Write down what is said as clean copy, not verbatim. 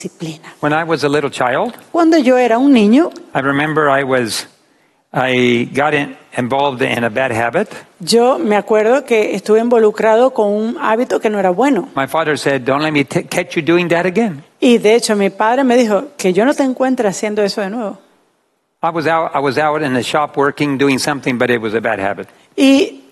disciplina. When I was a little child, Cuando yo era un niño, I remember I got involved in a bad habit. yo me acuerdo que estuve involucrado con un hábito que no era bueno. My father said, "Don't let me catch you doing that again." Y de hecho mi padre me dijo que yo no te encuentre haciendo eso de nuevo. I was out in the shop working, doing something, but it was a bad habit. Y